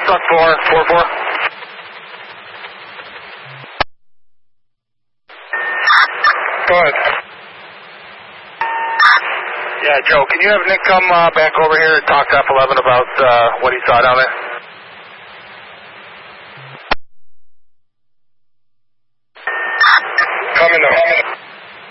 Suck 444. Go ahead. Yeah, Joe, can you have Nick come back over here and talk to F11 about what he saw down there? Coming up.